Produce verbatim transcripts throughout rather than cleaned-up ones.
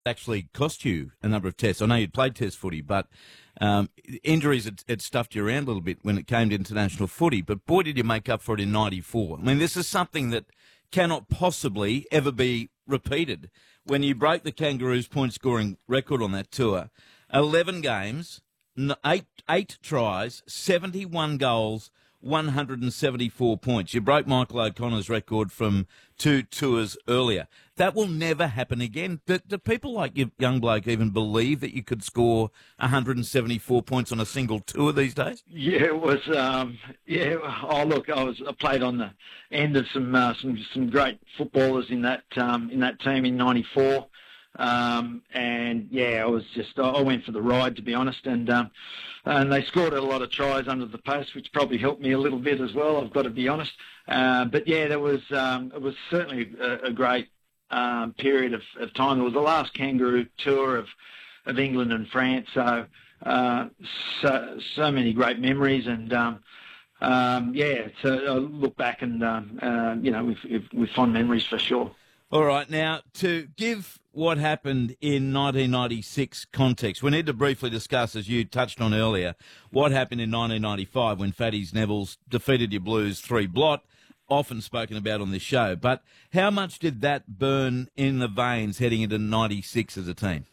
actually cost you a number of tests. I know you'd played test footy, but um, injuries had, had stuffed you around a little bit when it came to international footy. But boy, did you make up for it in ninety-four. I mean, this is something that cannot possibly ever be repeated. When you broke the Kangaroos' point-scoring record on that tour, eleven games, eight, eight tries, seventy-one goals, one hundred seventy-four points. You broke Michael O'Connor's record from two tours earlier. That will never happen again. Do, do people like you, young bloke, even believe that you could score one hundred seventy-four points on a single tour these days? Yeah, it was. Um, yeah. Oh, look, I was. I played on the end of some uh, some some great footballers in that um, in that team in ninety-four. Um, and yeah, I was just, I went for the ride, to be honest, and, um, and they scored a lot of tries under the post, which probably helped me a little bit as well, I've got to be honest. Uh, but yeah, there was, um, it was certainly a, a great, um, period of, of time. It was the last Kangaroo tour of, of England and France. So, uh, so, so many great memories and, um, um, yeah, so I look back and, um, uh, you know, with, with fond memories for sure. All right, now, to give what happened in nineteen ninety-six context, we need to briefly discuss, as you touched on earlier, what happened in nineteen ninety-five when Fatty's Neville's defeated your Blues three blot, often spoken about on this show. But how much did that burn in the veins heading into ninety-six as a team?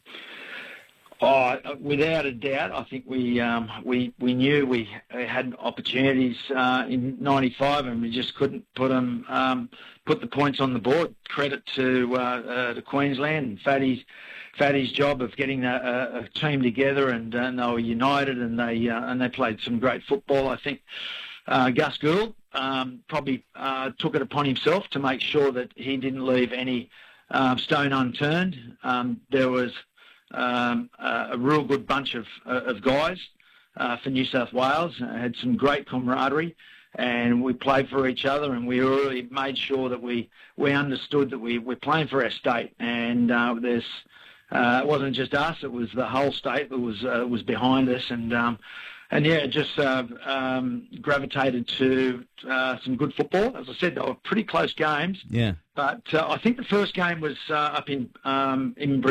Oh, without a doubt, I think we um, we we knew we had opportunities uh, in ninety-five, and we just couldn't put them um, put the points on the board. Credit to uh, uh, to Queensland and Fatty's Fatty's job of getting a, a team together, and, uh, and they were united, and they uh, and they played some great football. I think uh, Gus Gould um, probably uh, took it upon himself to make sure that he didn't leave any uh, stone unturned. Um, there was Um, uh, a real good bunch of uh, of guys uh, for New South Wales. Uh, had some great camaraderie, and we played for each other, and we really made sure that we we understood that we we're playing for our state, and uh, there's uh, it wasn't just us; it was the whole state that was uh, was behind us, and um, and yeah, just uh, um, gravitated to uh, some good football. As I said, they were pretty close games. Yeah, but uh, I think the first game was uh, up in um, in.